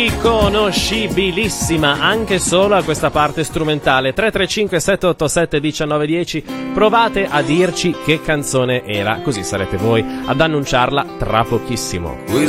Riconoscibilissima anche solo a questa parte strumentale. 335 787 1910. Provate a dirci che canzone era, così sarete voi ad annunciarla tra pochissimo.